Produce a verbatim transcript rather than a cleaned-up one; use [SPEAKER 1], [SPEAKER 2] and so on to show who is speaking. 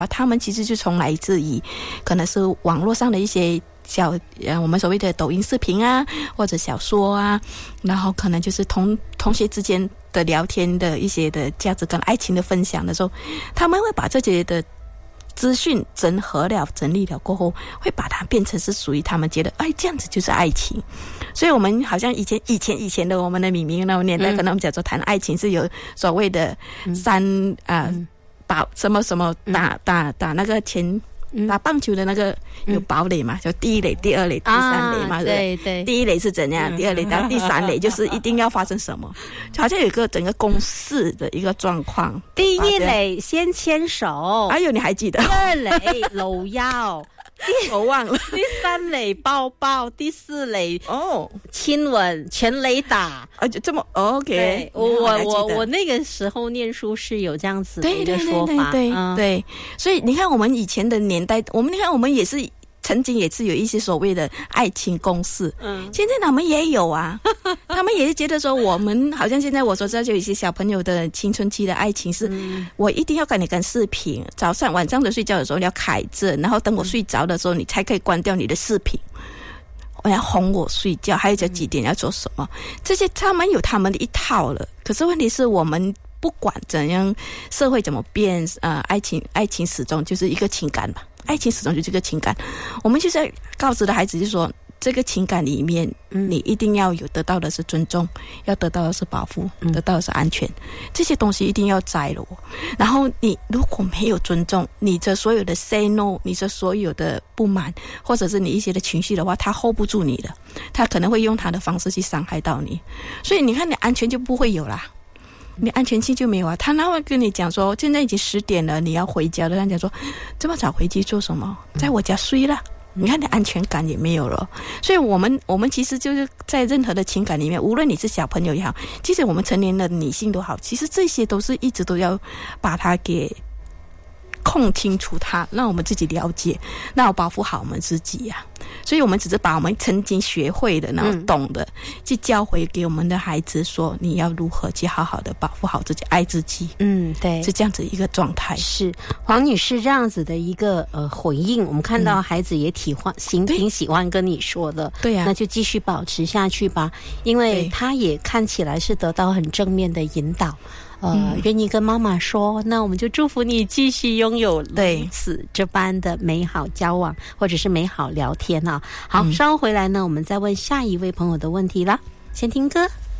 [SPEAKER 1] 他们其实就从来自于可能是网络上的一些小呃我们所谓的抖音视频啊，或者小说啊，然后可能就是同同学之间的聊天的一些的价值跟爱情的分享的时候，他们会把这些的资讯整合了整理了过后，会把它变成是属于他们觉得哎这样子就是爱情。所以我们好像以前以前以前的我们的明明那种年代，嗯、可能我们讲说谈爱情是有所谓的三啊、嗯呃、保什么什么打打打那个前。打棒球的那个有堡垒嘛，就第一垒、第二垒、第三垒嘛，
[SPEAKER 2] 啊、对对，
[SPEAKER 1] 第一垒是怎样，嗯、第二垒到第三垒就是一定要发生什么，好像有一个整个公式的一个状况。
[SPEAKER 2] 第一垒先牵手，
[SPEAKER 1] 哎呦，你还记得？
[SPEAKER 2] 第二垒搂腰。
[SPEAKER 1] 我忘了。
[SPEAKER 2] 第三垒抱抱，第四垒
[SPEAKER 1] 哦
[SPEAKER 2] 亲吻，全垒打
[SPEAKER 1] 啊，就这么 OK。
[SPEAKER 2] 我我我我那个时候念书是有这样子的一个说法，
[SPEAKER 1] 对对对对、嗯、对。所以你看我们以前的年代，我们你看我们也是。曾经也是有一些所谓的爱情公式，嗯，现在他们也有啊，他们也是觉得说我们好像现在我所知道就有一些小朋友的青春期的爱情是，嗯、我一定要跟你跟视频，早上晚上的睡觉的时候你要开着，然后等我睡着的时候你才可以关掉你的视频，我要哄我睡觉，还有这几点要做什么，这些他们有他们的一套了。可是问题是我们不管怎样社会怎么变，呃，爱情爱情始终就是一个情感吧。爱情始终就是这个情感，我们就是要告诉的孩子就是说，这个情感里面，你一定要有得到的是尊重，要得到的是保护，得到的是安全，这些东西一定要在了。然后你如果没有尊重，你这所有的 say no， 你这所有的不满，或者是你一些的情绪的话，他 hold 不住你的，他可能会用他的方式去伤害到你。所以你看，你安全就不会有啦。你安全性就没有啊？他那会跟你讲说，现在已经十点了，你要回家了。他讲说，这么早回去做什么？在我家睡了。你看，你安全感也没有了。所以，我们我们其实就是在任何的情感里面，无论你是小朋友也好，其实我们成年的女性都好，其实这些都是一直都要把它给控清楚它，让我们自己了解，那我保护好我们自己呀、啊。所以我们只是把我们曾经学会的，然后懂的，嗯、去教回给我们的孩子说，你要如何去好好的保护好自己，爱自己。
[SPEAKER 2] 嗯，对，
[SPEAKER 1] 是这样子一个状态。
[SPEAKER 2] 是黄女士这样子的一个呃回应，我们看到孩子也体欢挺挺喜欢跟你说的，
[SPEAKER 1] 对呀、啊，
[SPEAKER 2] 那就继续保持下去吧，因为他也看起来是得到很正面的引导。呃，愿意跟妈妈说，那我们就祝福你继续拥有类似这般的美好交往，或者是美好聊天啊。好，稍后回来呢，我们再问下一位朋友的问题啦。先听歌。